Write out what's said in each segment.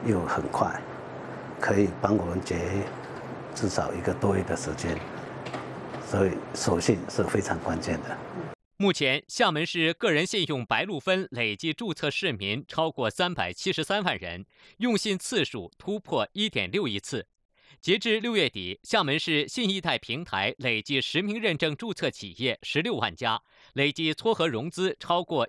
又很快，可以帮我们至少1个多月的时间，所以手信是非常关键的。 目前，厦门市个人信用白鹿分累计注册市民超过373万人，用信次数突破1.6亿次。截至6月底，厦门市信义贷平台累计实名认证注册企业16万家，累计撮合融资超过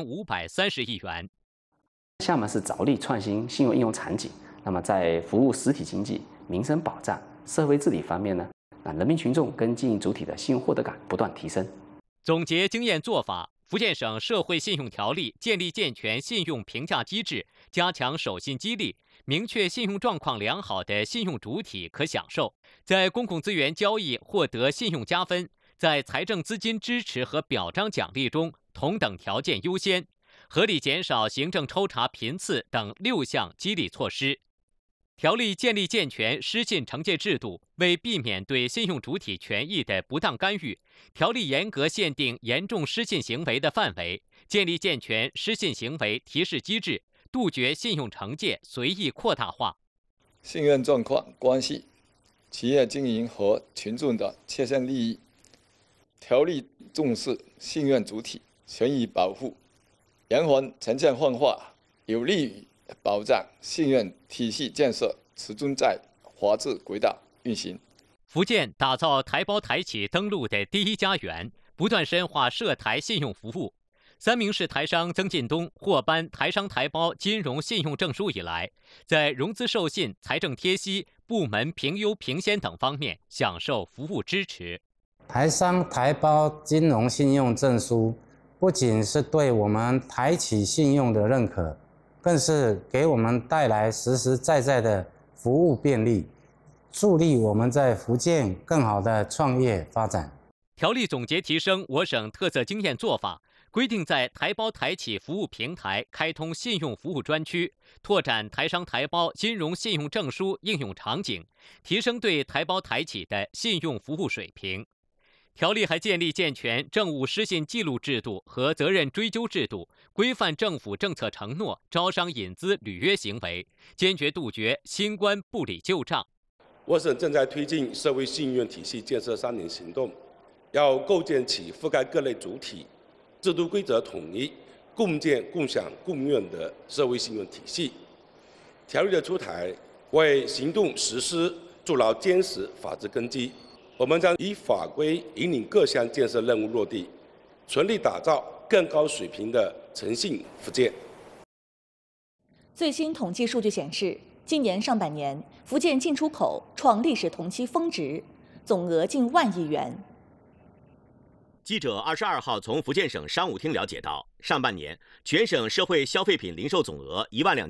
1530亿元。 厦门市着力创新信用应用场景，那么在服务实体经济、民生保障、社会治理方面呢，让人民群众跟经营主体的信用获得感不断提升。 总结经验做法，福建省社会信用条例建立健全信用评价机制，加强守信激励，明确信用状况良好的信用主体可享受在公共资源交易获得信用加分，在财政资金支持和表彰奖励中同等条件优先，合理减少行政抽查频次等6项激励措施。条例建立健全失信惩戒制度，为避免对信用主体权益的不当干预，条例严格限定严重失信行为的范围，建立健全失信行为提示机制，杜绝信用惩戒随意扩大化。 信用状况关系企业经营和群众的切身利益，条例重视信用主体权益保护，延缓呈现幻化，有利于保障信用体系建设始终在法治轨道运行。 福建打造台胞台企登陆的第一家园，不断深化涉台信用服务。3名市台商曾进东获颁台商台胞金融信用证书以来，在融资授信、财政贴息、部门评优评先等方面享受服务支持。 台商台胞金融信用证书不仅是对我们台企信用的认可，更是给我们带来实实在在的服务便利，助力我们在福建更好的创业发展。 条例总结提升我省特色经验做法，规定在台胞台企服务平台开通信用服务专区，拓展台商台胞金融信用证书应用场景，提升对台胞台企的信用服务水平。条例还建立健全政务失信记录制度和责任追究制度，规范政府政策承诺、招商引资履约行为，坚决杜绝新官不理旧账。 我省正在推进社会信用体系建设3年行动，要构建起覆盖各类主体、制度规则统一、共建、共享、共用的社会信用体系。条例的出台，为行动实施筑牢坚实法治根基。我们将以法规引领各项建设任务落地，全力打造更高水平的诚信福建。 最新统计数据显示，今年上半年，福建进出口创历史同期峰值，总额近10000亿元。 记者22号从福建省商务厅了解到，上半年全省社会消费品零售总额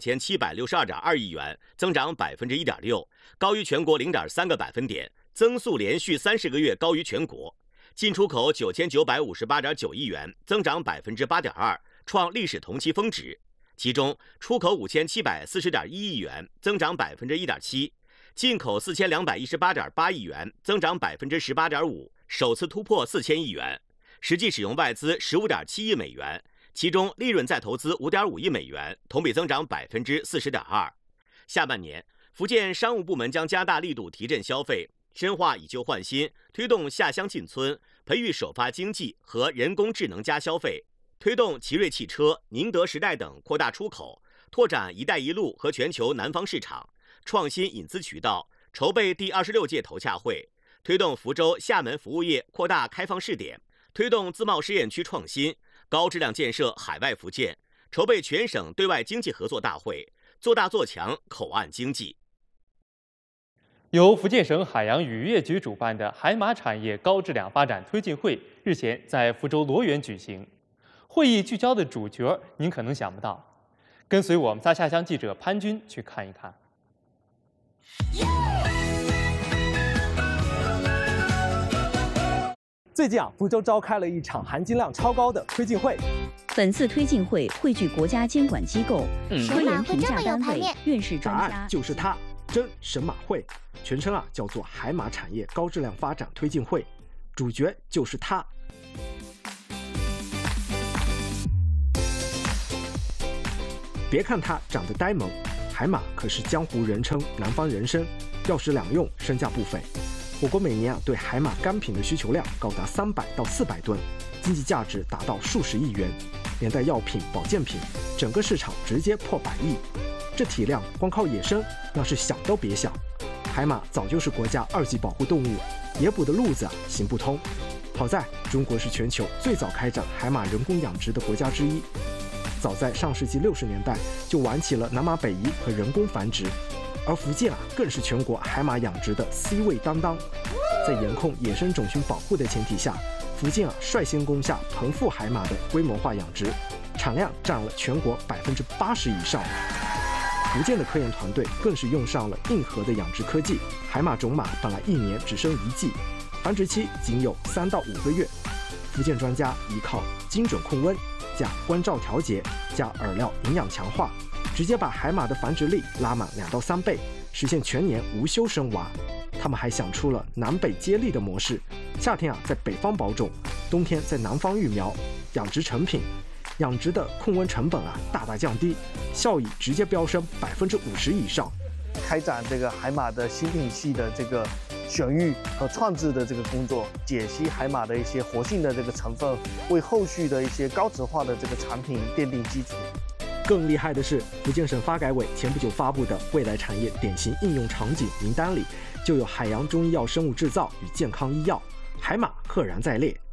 12762.2亿元，增长1.6%，高于全国0.3个百分点，增速连续30个月高于全国。进出口9958.9亿元，增长8.2%，创历史同期峰值。其中，出口5740.1亿元，增长1.7%；进口4218.8亿元，增长18.5%，首次突破4000亿元。实际使用外资15.7亿美元，其中利润再投资5.5亿美元，同比增长40.2%。下半年，福建商务部门将加大力度提振消费，深化以旧换新，推动下乡进村，培育首发经济和人工智能加消费，推动奇瑞汽车、宁德时代等扩大出口，拓展“一带一路”和全球南方市场，创新引资渠道，筹备第26届投洽会，推动福州、厦门服务业扩大开放试点，推动自贸试验区创新，高质量建设海外福建，筹备全省对外经济合作大会，做大做强口岸经济。 由福建省海洋渔业局主办的海马产业高质量发展推进会日前在福州罗源举行。会议聚焦的主角您可能想不到，跟随我们仨下乡记者潘军去看一看。 最近福州召开了一场含金量超高的推进会。 本次推进会汇聚国家监管机构、科研评价单位、院士专家， 答案就是它，真神马会，全称叫做海马产业高质量发展推进会，主角就是它。别看它长得呆萌，海海马可是江湖人称南方人参，药食两用，身价不菲。我国每年对海马干品的需求量高达300到400吨，经济价值达到数十亿元，连带药品、保健品，整个市场直接破100亿。这体量光靠野生那是想都别想。海马早就是国家2级保护动物，野捕的路子行不通。好在中国是全球最早开展海马人工养殖的国家之一，早在上世纪60年代就玩起了南马北移和人工繁殖，而福建更是全国海马养殖的 C 位担当。在严控野生种群保护的前提下，福建率先攻下棚腹海马的规模化养殖，产量占了全国80%以上。福建的科研团队更是用上了硬核的养殖科技，海马种马本来1年只生1季，繁殖期仅有3到5个月。福建专家依靠精准控温、加关照调节、加饵料营养强化，直接把海马的繁殖力拉满2到3倍，实现全年无休生娃。他们还想出了南北接力的模式，夏天在北方保种，冬天在南方育苗，养殖成品。养殖的控温成本大大降低，效益直接飙升50%以上。 开展这个海马的新品系的这个选育和创制的这个工作，解析海马的一些活性的这个成分，为后续的一些高质化的这个产品奠定基础。 更厉害的是，福建省发改委前不久发布的未来产业典型应用场景名单里，就有海洋中医药生物制造与健康医药，海马赫然在列。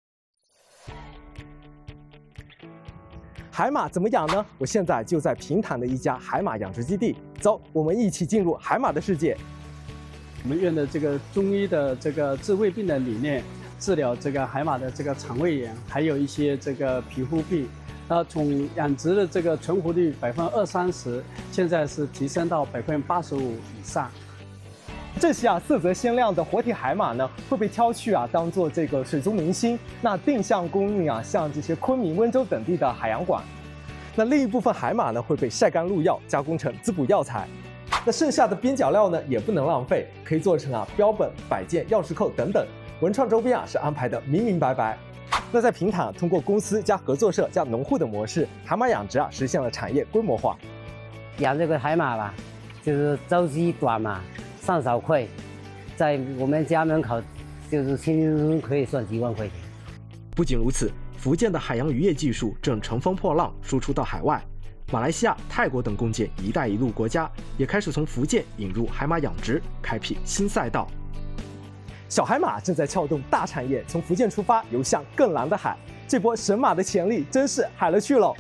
海马怎么养呢？我现在就在平潭的一家海马养殖基地，走，我们一起进入海马的世界。 我们院的这个中医的这个治胃病的理念，治疗这个海马的这个肠胃炎，还有一些这个皮肤病。从养殖的这个存活率20-30%，现在是提升到85%以上。 这些色泽鲜亮的活体海马呢，会被挑去当做这个水族明星，那定向供应像这些昆明、温州等地的海洋馆。那另一部分海马呢，会被晒干入药，加工成滋补药材。那剩下的边角料呢，也不能浪费，可以做成标本、摆件、钥匙扣等等。文创周边是安排的明明白白。那在平潭，通过公司加合作社加农户的模式，海马养殖实现了产业规模化。 养这个海马吧，就是周期短嘛，上手快，在我们家门口就是轻轻松松可以赚几万块钱。 不仅如此，福建的海洋渔业技术正乘风破浪输出到海外，马来西亚、泰国等共建“一带一路”国家也开始从福建引入海马养殖，开辟新赛道。 小海马正在撬动大产业，从福建出发，游向更蓝的海。这波神马的潜力真是海了去了。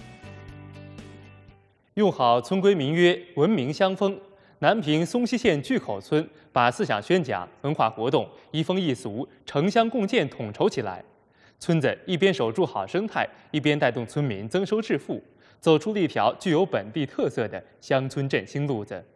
用好村规民约，文明乡风。南平松溪县巨口村把思想宣讲、文化活动、移风易俗、城乡共建统筹起来。村子一边守住好生态，一边带动村民增收致富，走出了一条具有本地特色的乡村振兴路子。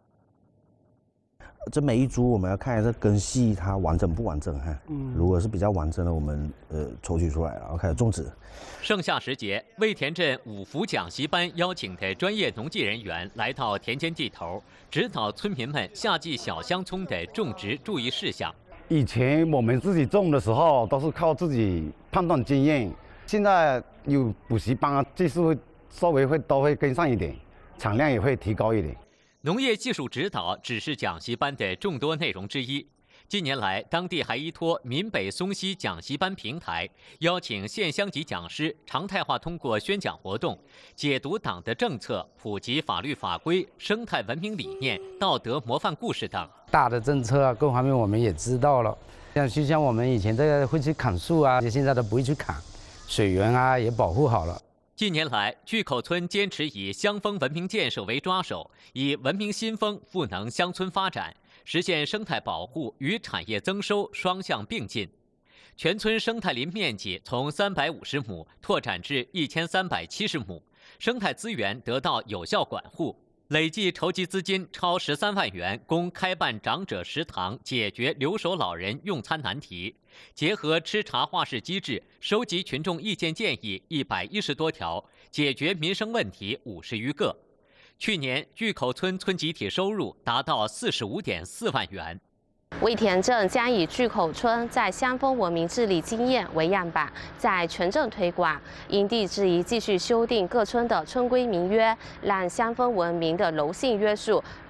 这每一株我们要看一下根系它完整不完整哈。如果是比较完整的，我们抽取出来，然后开始种植。 盛夏时节，味田镇五福讲习班邀请的专业农技人员来到田间地头，指导村民们夏季小香葱的种植注意事项。 以前我们自己种的时候都是靠自己判断经验，现在有补习班，技术会稍微都会跟上一点，产量也会提高一点。 农业技术指导只是讲习班的众多内容之一。近年来，当地还依托闽北松溪讲习班平台，邀请县乡级讲师常态化通过宣讲活动，解读党的政策，普及法律法规、生态文明理念、道德模范故事等。 大的政策各方面我们也知道了，像我们以前会去砍树现在都不会去砍，水源也保护好了。 近年来，巨口村坚持以乡风文明建设为抓手，以文明新风赋能乡村发展，实现生态保护与产业增收双向并进。全村生态林面积从350亩拓展至1370亩，生态资源得到有效管护，累计筹集资金超13万元，供开办长者食堂，解决留守老人用餐难题。结合吃茶话事机制，收集群众意见建议110多条，解决民生问题50余个。去年，巨口村村集体收入达到45.4万元。 味田镇将以巨口村在乡风文明治理经验为样板，在全镇推广，因地制宜继续修订各村的村规民约，让乡风文明的柔性约束